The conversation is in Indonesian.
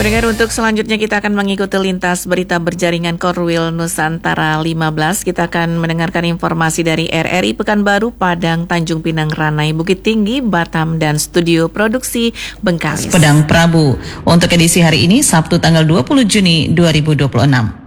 Pendengar, untuk selanjutnya kita akan mengikuti lintas berita berjaringan Korwil Nusantara 15. Kita akan mendengarkan informasi dari RRI Pekanbaru, Padang, Tanjung Pinang, Ranai, Bukit Tinggi, Batam, dan studio produksi Bengkalis. Pedang Prabu. Untuk edisi hari ini, Sabtu tanggal 20 Juni 2026.